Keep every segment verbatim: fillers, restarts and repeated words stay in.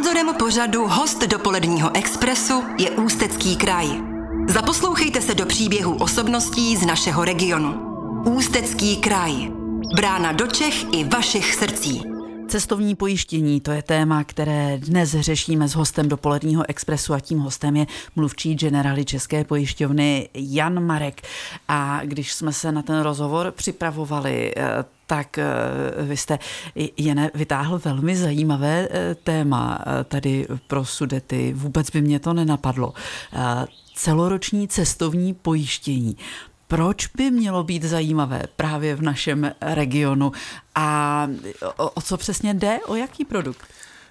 Sponzorem pořadu Host dopoledního expresu je Ústecký kraj. Zaposlouchejte se do příběhů osobností z našeho regionu. Ústecký kraj. Brána do Čech i vašich srdcí. Cestovní pojištění, to je téma, které dnes řešíme s hostem dopoledního expresu a tím hostem je mluvčí generály České pojišťovny Jan Marek. A když jsme se na ten rozhovor připravovali, tak vy jste, Jane, vytáhl velmi zajímavé téma tady pro Sudety. Vůbec by mě to nenapadlo. Celoroční cestovní pojištění. Proč by mělo být zajímavé právě v našem regionu a o, o co přesně jde, o jaký produkt?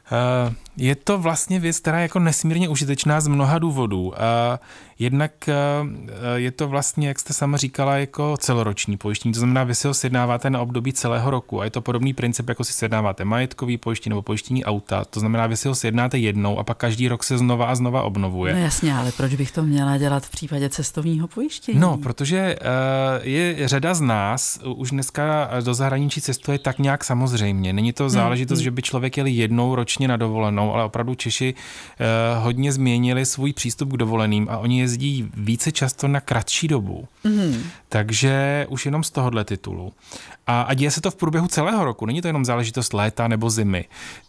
Je to vlastně věc, která je jako nesmírně užitečná z mnoha důvodů. Jednak je to vlastně, jak jste sama říkala, jako celoroční pojištění, to znamená, vy si ho sjednáváte na období celého roku a je to podobný princip, jako si sjednáváte majetkový pojištění nebo pojištění auta, to znamená, vy si ho sjednáte jednou a pak každý rok se znova a znova obnovuje. No jasně, ale proč bych to měla dělat v případě cestovního pojištění? No, protože je řada z nás už dneska do zahraničí cestuje tak nějak samozřejmě. Není to záležitost, hmm. že by člověk jel jednou ročně na dovolenou, ale opravdu Češi hodně změnili svůj přístup k dovoleným a oni jezdí více často na kratší dobu. Mm. Takže už jenom z tohohle titulu. A, a děje se to v průběhu celého roku, není to jenom záležitost léta nebo zimy.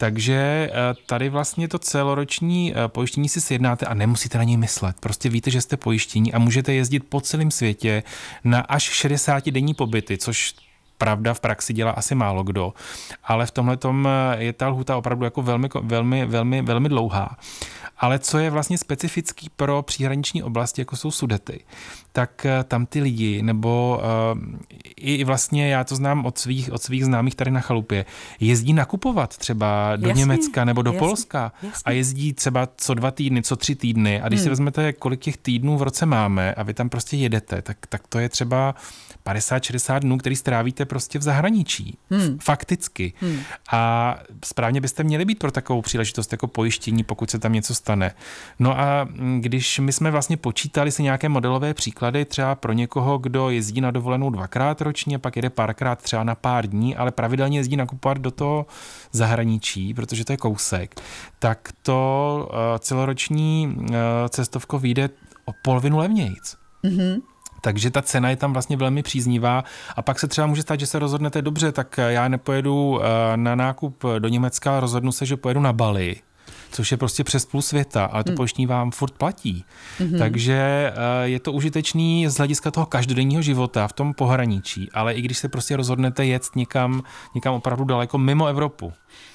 Takže tady vlastně to celoroční pojištění si sjednáte a nemusíte na něj myslet. Prostě víte, že jste pojištění a můžete jezdit po celém světě na až šedesátidenní pobyty, což pravda v praxi dělá asi málo kdo, ale v tomhletom je ta lhůta opravdu jako velmi, velmi, velmi, velmi dlouhá. Ale co je vlastně specifický pro příhraniční oblasti, jako jsou Sudety, tak tam ty lidi, nebo uh, i vlastně já to znám od svých, od svých známých tady na chalupě, jezdí nakupovat třeba do jasný, Německa nebo do jasný, Polska jasný. A jezdí třeba co dva týdny, co tři týdny a když hmm. si vezmete, kolik těch týdnů v roce máme a vy tam prostě jedete, tak, tak to je třeba padesát šedesát dnů, který strávíte prostě v zahraničí. Hmm. Fakticky. Hmm. A správně byste měli být pro takovou příležitost jako pojištění, pokud se tam něco stane. No a když my jsme vlastně počítali si nějaké modelové příklady třeba pro někoho, kdo jezdí na dovolenou dvakrát ročně, pak jede párkrát třeba na pár dní, ale pravidelně jezdí nakupovat do toho zahraničí, protože to je kousek, tak to uh, celoroční uh, cestovko vyjde o polovinu levnějc. Mm-hmm. Takže ta cena je tam vlastně velmi příznivá a pak se třeba může stát, že se rozhodnete dobře, tak já nepojedu na nákup do Německa, ale rozhodnu se, že pojedu na Bali, což je prostě přes půl světa, ale to pojištění vám furt platí. Mm-hmm. Takže je to užitečný z hlediska toho každodenního života v tom pohraničí, ale i když se prostě rozhodnete jet někam, někam opravdu daleko mimo Evropu.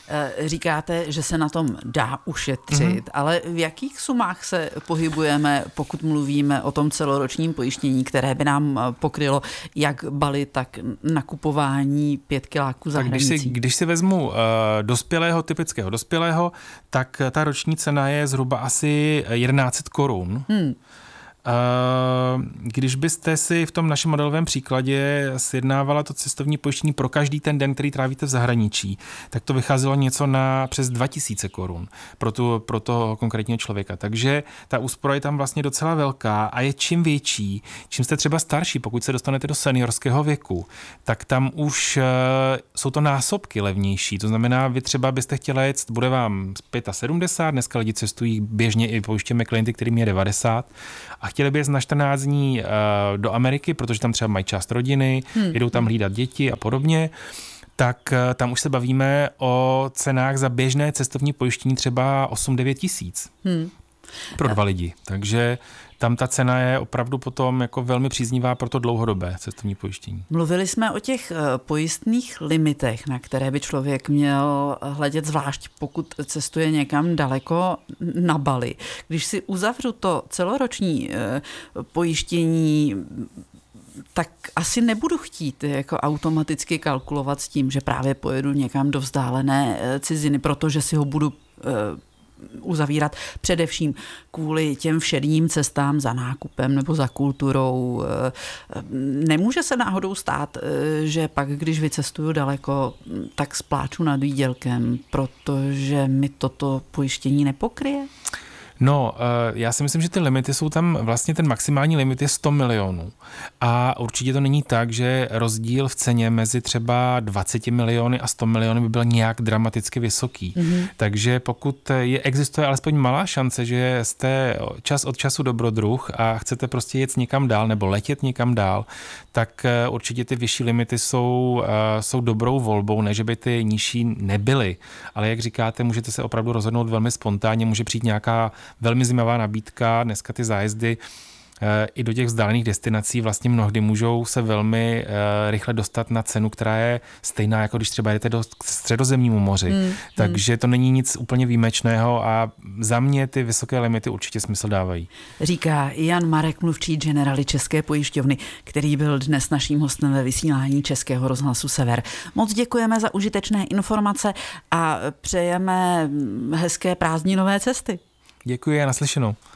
Říkáte, že se na tom dá ušetřit, mm-hmm. ale v jakých sumách se pohybujeme, pokud mluvíme o tom celoročním pojištění, které by nám pokrylo jak Bali, tak nakupování pět kiláků za hranicí? Když si, když si vezmu uh, dospělého, typického dospělého, tak ta roční cena je zhruba asi jedenáct set korun. Hmm. Když byste si v tom našem modelovém příkladě sjednávala to cestovní pojištění pro každý ten den, který trávíte v zahraničí, tak to vycházelo něco na přes dva tisíce korun pro, tu, pro toho konkrétního člověka. Takže ta úspora je tam vlastně docela velká a je čím větší, čím jste třeba starší, pokud se dostanete do seniorského věku, tak tam už uh, jsou to násobky levnější. To znamená, vy třeba byste chtěla jet, bude vám sedmdesát pět, dneska lidi cestují běžně i pojišťujeme klienty, kterým je devadesát a chtěli by jet na čtrnáct dní uh, do Ameriky, protože tam třeba mají část rodiny, hmm. jedou tam hlídat děti a podobně, tak uh, tam už se bavíme o cenách za běžné cestovní pojištění třeba osm devět tisíc hmm. pro dva lidi. Takže tam ta cena je opravdu potom jako velmi příznivá pro to dlouhodobé cestovní pojištění. Mluvili jsme o těch pojistných limitech, na které by člověk měl hledět zvlášť, pokud cestuje někam daleko na Bali. Když si uzavřu to celoroční pojištění, tak asi nebudu chtít jako automaticky kalkulovat s tím, že právě pojedu někam do vzdálené ciziny, protože si ho budu uzavírat především kvůli těm všedním cestám za nákupem nebo za kulturou. Nemůže se náhodou stát, že pak, když vycestuju daleko, tak spláču nad výdělkem, protože mi toto pojištění nepokryje? No, já si myslím, že ty limity jsou tam, vlastně ten maximální limit je sto milionů. A určitě to není tak, že rozdíl v ceně mezi třeba dvaceti miliony a sto miliony by byl nějak dramaticky vysoký. Mm-hmm. Takže pokud je, existuje alespoň malá šance, že jste čas od času dobrodruh a chcete prostě jet někam dál nebo letět někam dál, tak určitě ty vyšší limity jsou, jsou dobrou volbou, ne že by ty nižší nebyly. Ale jak říkáte, můžete se opravdu rozhodnout velmi spontánně, může přijít nějaká velmi zajímavá nabídka. Dneska ty zájezdy i do těch vzdálených destinací vlastně mnohdy můžou se velmi rychle dostat na cenu, která je stejná, jako když třeba jdete do Středozemnímu moři. Hmm. Takže to není nic úplně výjimečného a za mě ty vysoké limity určitě smysl dávají. Říká Jan Marek, mluvčí Generali České pojišťovny, který byl dnes naším hostem ve vysílání Českého rozhlasu Sever. Moc děkujeme za užitečné informace a přejeme hezké prázdninové cesty. Děkuji a naslyšenou.